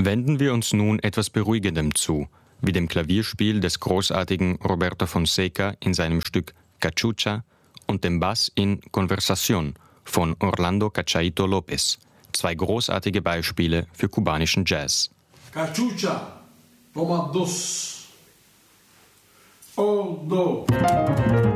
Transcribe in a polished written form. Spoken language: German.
Wenden wir uns nun etwas Beruhigendem zu, wie dem Klavierspiel des großartigen Roberto Fonseca in seinem Stück Cachucha und dem Bass in Conversación von Orlando Cachaito López, zwei großartige Beispiele für kubanischen Jazz. Cachucha, toma dos. 1, 2.